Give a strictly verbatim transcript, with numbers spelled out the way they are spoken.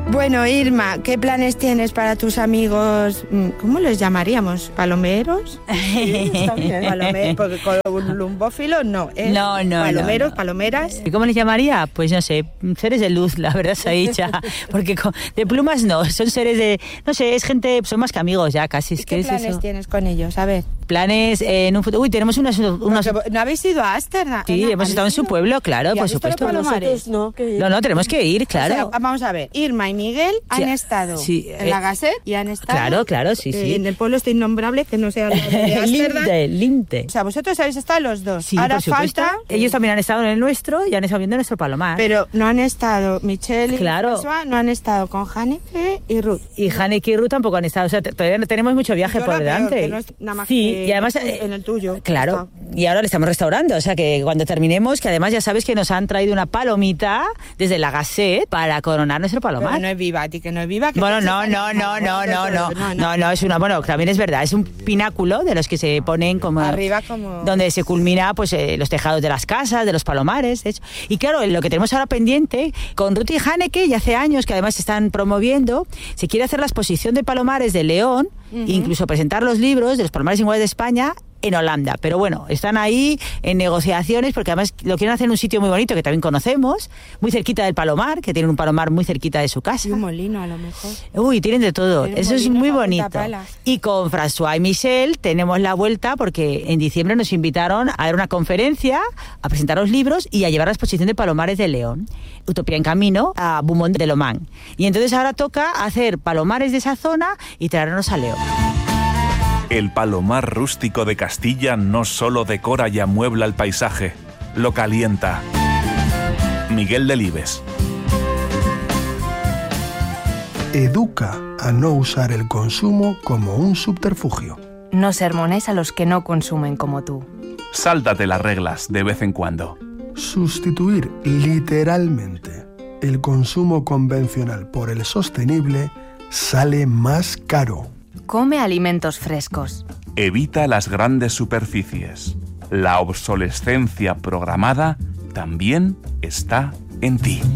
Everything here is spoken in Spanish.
Bueno, Irma, ¿qué planes tienes para tus amigos? ¿Cómo les llamaríamos? ¿Palomeros? Sí, está bien. Palome- porque columbófilos no, ¿eh? No, no, Palomeros, no, no. palomeras. ¿Y cómo les llamaría? Pues no sé, seres de luz, la verdad, Saicha. Porque con- de plumas no, son seres de... No sé, es gente, son más que amigos ya casi. ¿Y Es qué que es planes eso. tienes con ellos? A ver. Planes eh, en un futuro... Uy, tenemos unos... unos Porque ¿no habéis ido a Ámsterdam? sí, ¿No? hemos estado en su pueblo, claro, ¿Y por has visto los supuesto. palomares? Nosotros no, que... No, no, tenemos que ir, claro. O sea, vamos a ver, Irma y Miguel Sí, han estado sí, en eh, la Gazette y han estado claro, claro, sí, eh, sí. en el pueblo este innombrable que no sea el de Ámsterdam. Linde, Linde. O sea, vosotros habéis estado los dos. Sí, Ahora por supuesto. falta... Ellos también han estado en el nuestro y han estado viendo nuestro palomar. Pero no han estado Michelle y Claro. François, no han estado con Haneke y Ruth. Y Haneke y Ruth tampoco han estado. O sea, t- todavía no tenemos mucho viaje Yo por la veo, delante. que no es nada más sí, que y además... en el tuyo. Claro. Y ahora le estamos restaurando. O sea, que cuando terminemos, que además ya sabes que nos han traído una palomita desde la Gazette para coronar nuestro palomar. Pero no es viva, a ti que no es viva. Que Bueno, te no, echan- no, no, no, no, no, no, no, es una, bueno, también es verdad, es un pináculo de los que se ponen como... Arriba como... Donde se culmina, pues, eh, los tejados de las casas, de los palomares, de hecho. Y claro, lo que tenemos ahora pendiente, con Ruth y Haneke, y hace años que además se están promoviendo, se quiere hacer la exposición de palomares de León, Ujú. e incluso presentar los libros de los palomares iguales de España, en Holanda, pero bueno, están ahí en negociaciones porque además lo quieren hacer en un sitio muy bonito que también conocemos, muy cerquita del Palomar, que tienen un palomar muy cerquita de su casa. Y un molino a lo mejor. Uy, tienen de todo, Tienen eso es molino muy para bonito. Punta Pala. Y con François y Michelle tenemos la vuelta porque en diciembre nos invitaron a dar una conferencia, a presentar los libros y a llevar la exposición de Palomares de León, Utopía en Camino, a Beaumont de Lomán. Y entonces ahora toca hacer palomares de esa zona y traernos a León. El palomar rústico de Castilla no solo decora y amuebla el paisaje, lo calienta. Miguel Delibes. Educa a no usar el consumo como un subterfugio. No sermones a los que no consumen como tú. Sáltate las reglas de vez en cuando. Sustituir literalmente el consumo convencional por el sostenible sale más caro. Come alimentos frescos. Evita las grandes superficies. La obsolescencia programada también está en ti.